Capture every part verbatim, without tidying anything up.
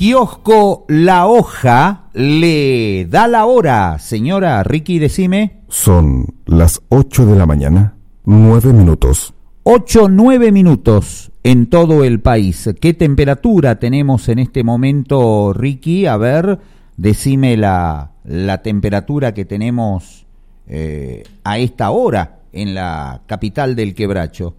Kiosco La Hoja le da la hora. Señora Ricky, decime. Son las ocho de la mañana, nueve minutos. Ocho, nueve minutos en todo el país. ¿Qué temperatura tenemos en este momento, Ricky? A ver, decime la, la temperatura que tenemos eh, a esta hora en la capital del Quebracho.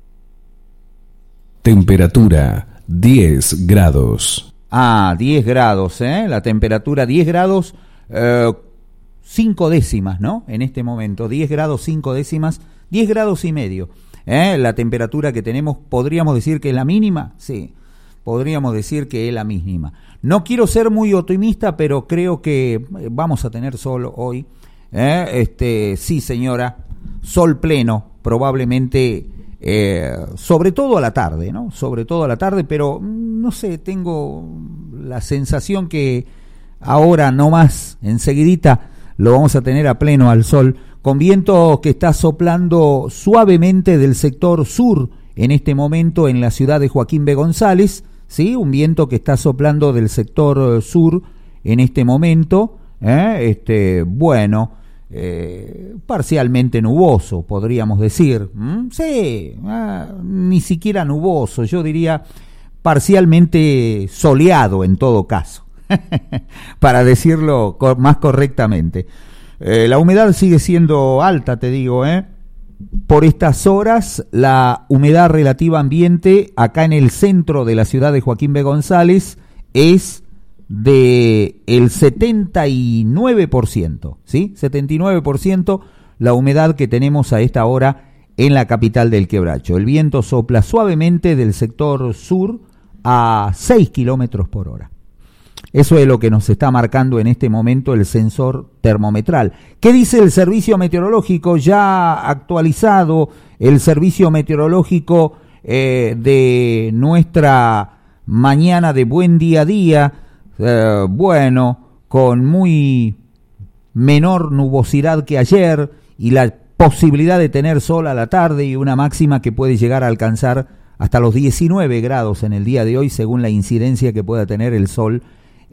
Temperatura diez grados. Ah, diez grados, ¿eh? La temperatura diez grados, eh, cinco décimas, ¿no? En este momento, diez grados, cinco décimas, diez grados y medio. ¿Eh? La temperatura que tenemos, ¿podríamos decir que es la mínima? Sí, podríamos decir que es la mínima. No quiero ser muy optimista, pero creo que vamos a tener sol hoy. ¿Eh? Este, sí, señora, sol pleno, probablemente... Eh, sobre todo a la tarde, ¿no? Sobre todo a la tarde, pero no sé, tengo la sensación que ahora no más, enseguidita lo vamos a tener a pleno al sol, con viento que está soplando suavemente del sector sur en este momento en la ciudad de Joaquín B. González, ¿sí? Un viento que está soplando del sector sur en este momento, ¿eh? Este, bueno... Eh, parcialmente nuboso, podríamos decir. ¿Mm? Sí, ah, ni siquiera nuboso, yo diría parcialmente soleado en todo caso, para decirlo co- más correctamente. Eh, la humedad sigue siendo alta, te digo, ¿eh? Por estas horas, la humedad relativa ambiente acá en el centro de la ciudad de Joaquín B. González es de el setenta y nueve por ciento, ¿sí? setenta y nueve por ciento la humedad que tenemos a esta hora en la capital del Quebracho. El viento sopla suavemente del sector sur a seis kilómetros por hora. Eso es lo que nos está marcando en este momento el sensor termometral. ¿Qué dice el servicio meteorológico? Ya actualizado el servicio meteorológico eh, de nuestra mañana de buen día a día. Uh, bueno, con muy menor nubosidad que ayer y la posibilidad de tener sol a la tarde y una máxima que puede llegar a alcanzar hasta los diecinueve grados en el día de hoy según la incidencia que pueda tener el sol,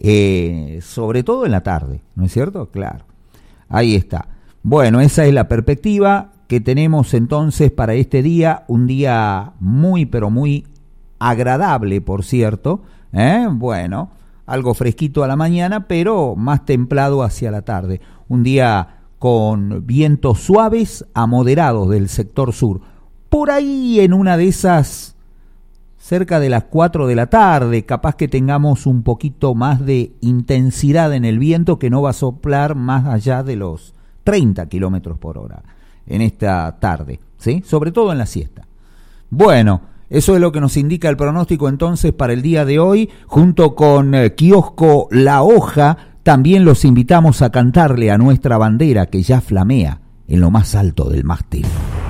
eh, sobre todo en la tarde, ¿no es cierto? Claro, ahí está. Bueno, esa es la perspectiva que tenemos entonces para este día, un día muy pero muy agradable, por cierto, ¿eh? Bueno, algo fresquito a la mañana, pero más templado hacia la tarde. Un día con vientos suaves a moderados del sector sur. Por ahí en una de esas, cerca de las cuatro de la tarde, capaz que tengamos un poquito más de intensidad en el viento que no va a soplar más allá de los treinta kilómetros por hora en esta tarde, ¿sí? Sobre todo en la siesta. Bueno, eso es lo que nos indica el pronóstico entonces para el día de hoy, junto con eh, Kiosco La Hoja. También los invitamos a cantarle a nuestra bandera que ya flamea en lo más alto del mástil.